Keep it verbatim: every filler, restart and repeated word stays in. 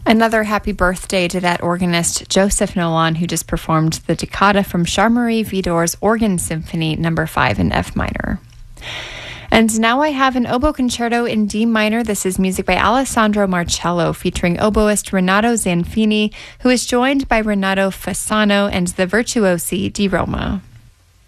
Another happy birthday to that organist, Joseph Nolan, who just performed the Toccata from Charles-Marie Widor's Organ Symphony number five in F minor. And now I have an oboe concerto in D minor. This is music by Alessandro Marcello, featuring oboist Renato Zanfini, who is joined by Renato Fasano and the virtuosi di Roma.